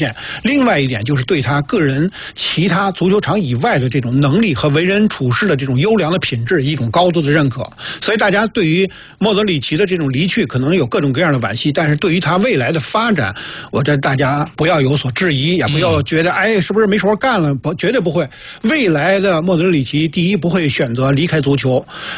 现。另外一点就是对他个人其他足球场以外的这种能力和为人处事的这种优良的品质一种高度的认可。所以大家对于莫德里奇的这种离去可能有各种各样的惋惜，但是对于他未来的发展，我觉得大家不要有所质疑，也不要觉得是不是没活干了，绝对不会。未来的莫德里奇第一不会选择离开足球，